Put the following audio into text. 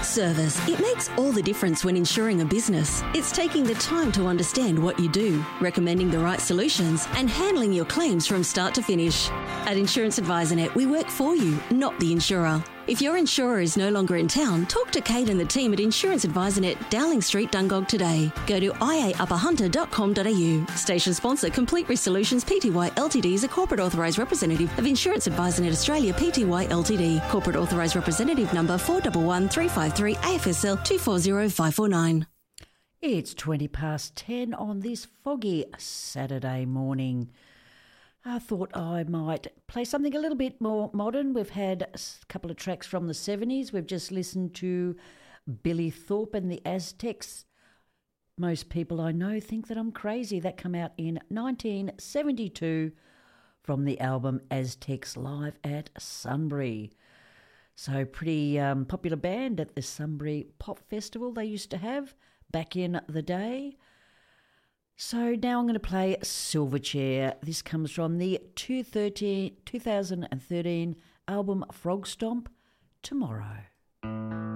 Service. It makes all the difference when insuring a business. It's taking the time to understand what you do, recommending the right solutions, and handling your claims from start to finish. At Insurance Advisor Net, we work for you, not the insurer. If your insurer is no longer in town, talk to Kate and the team at Insurance Advisor Net, Dowling Street, Dungog today. Go to iaupperhunter.com.au. Station sponsor Complete Risk Solutions Pty Ltd is a corporate authorised representative of Insurance Advisor Net Australia Pty Ltd. Corporate authorised representative number 411353 AFSL 240549. It's 10 on this foggy Saturday morning. I thought I might play something a little bit more modern. We've had a couple of tracks from the 70s. We've just listened to Billy Thorpe and the Aztecs. Most people I know think that I'm crazy. That came out in 1972 from the album Aztecs Live at Sunbury. So pretty popular band at the Sunbury Pop Festival they used to have back in the day. So now I'm going to play Silverchair. This comes from the 2013 album Frog Stomp, Tomorrow.